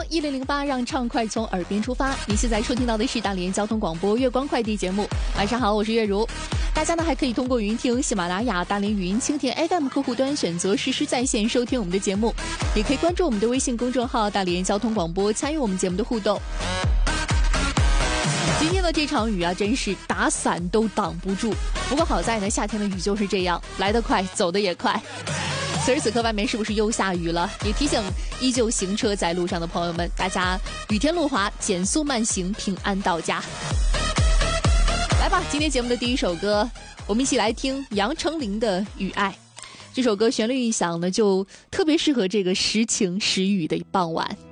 1008，让畅快从耳边出发。你现在收听到的是大连交通广播月光快递节目。晚上好，我是月如。大家呢还可以通过语音听喜马拉雅、大连语音、蜻蜓 FM 客户端选择实时在线收听我们的节目，也可以关注我们的微信公众号大连交通广播，参与我们节目的互动。今天的这场雨啊，真是打伞都挡不住。不过好在呢，夏天的雨就是这样，来得快，走得也快。此时此刻外面是不是又下雨了？也提醒依旧行车在路上的朋友们，大家雨天路滑，减速慢行，平安到家。来吧，今天节目的第一首歌，我们一起来听杨丞琳的《雨爱》。这首歌旋律一响呢，就特别适合这个时晴时雨的傍晚。